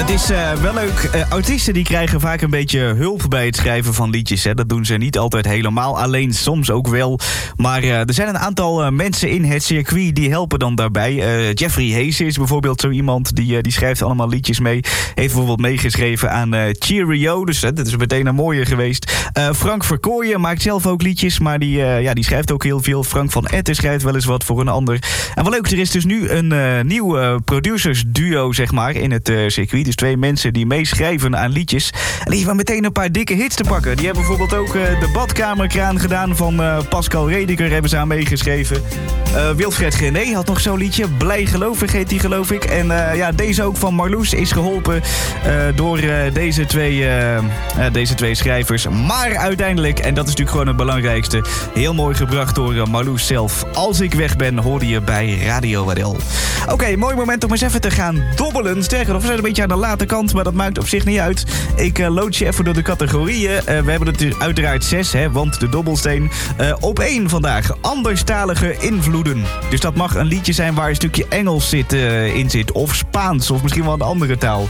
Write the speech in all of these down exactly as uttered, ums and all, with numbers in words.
Het is uh, wel leuk. Uh, artiesten die krijgen vaak een beetje hulp bij het schrijven van liedjes. Hè. Dat doen ze niet altijd helemaal, alleen soms ook wel. Maar uh, er zijn een aantal uh, mensen in het circuit die helpen dan daarbij. Uh, Jeffrey Hayes is bijvoorbeeld zo iemand die, uh, die schrijft allemaal liedjes mee. Heeft bijvoorbeeld meegeschreven aan uh, Cheerio, dus uh, dat is meteen een mooie geweest. Uh, Frank Verkooyen maakt zelf ook liedjes, maar die, uh, ja, die schrijft ook heel veel. Frank van Etten schrijft wel eens wat voor een ander. En wat leuk, er is dus nu een uh, nieuw uh, producersduo, zeg maar, in het uh, circuit. Dus twee mensen die meeschrijven aan liedjes. En die hebben meteen een paar dikke hits te pakken. Die hebben bijvoorbeeld ook uh, de badkamerkraan gedaan van uh, Pascal Rediker, hebben ze aan meegeschreven. Uh, Wilfred Gené had nog zo'n liedje. Blij gelovig heet die, geloof ik. En uh, ja, deze ook van Marloes is geholpen uh, door uh, deze, twee, uh, uh, deze twee schrijvers. Maar uiteindelijk, en dat is natuurlijk gewoon het belangrijkste, heel mooi gebracht door uh, Marloes zelf. Als ik weg ben, hoorde je bij Radio Wadel. Oké, okay, mooi moment om eens even te gaan dobbelen. Sterker nog, we zijn een beetje aan de late kant, maar dat maakt op zich niet uit. Ik uh, lood je even door de categorieën. Uh, we hebben het dus uiteraard zes, hè, want de dobbelsteen. Uh, op één vandaag, anderstalige invloeden. Dus dat mag een liedje zijn waar een stukje Engels zit, uh, in zit. Of Spaans, of misschien wel een andere taal.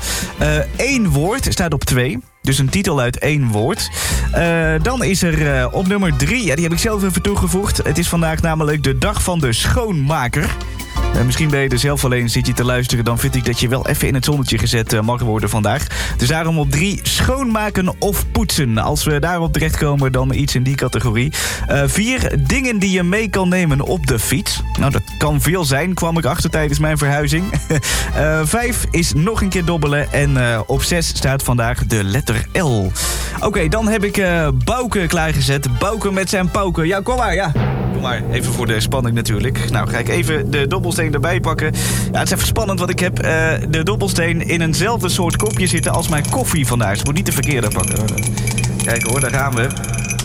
Eén uh, woord staat op twee. Dus een titel uit één woord. Uh, dan is er uh, op nummer drie, ja, die heb ik zelf even toegevoegd. Het is vandaag namelijk de dag van de schoonmaker. Uh, misschien ben je er zelf alleen, zit je te luisteren, dan vind ik dat je wel even in het zonnetje gezet uh, mag worden vandaag. Dus daarom op drie, schoonmaken of poetsen. Als we daarop terechtkomen, dan iets in die categorie. Uh, vier, dingen die je mee kan nemen op de fiets. Nou, dat kan veel zijn, kwam ik achter tijdens mijn verhuizing. uh, vijf is nog een keer dobbelen. En uh, op zes staat vandaag de letter L. Oké, okay, dan heb ik uh, Bouke klaargezet. Bouke met zijn pauken. Ja, kom maar, ja. Kom maar, even voor de spanning natuurlijk. Nou, ga ik even de dobbelsteen erbij pakken. Ja, het is even spannend, want ik heb uh, de dobbelsteen in eenzelfde soort kopje zitten als mijn koffie vandaag. Dus ik moet niet de verkeerde pakken. Kijk hoor, daar gaan we.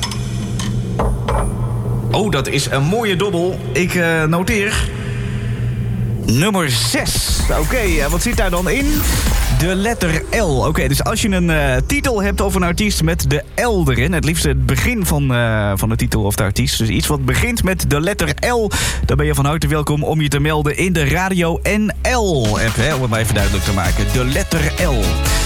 Oh, dat is een mooie dobbel. Ik uh, noteer. Nummer zes. Oké, okay, wat zit daar dan in? De letter L. Oké, okay, dus als je een uh, titel hebt of een artiest met de L erin, het liefst het begin van, uh, van de titel of de artiest, dus iets wat begint met de letter L, dan ben je van harte welkom om je te melden in de Radio N L-app, hè, om het maar even duidelijk te maken. De letter L.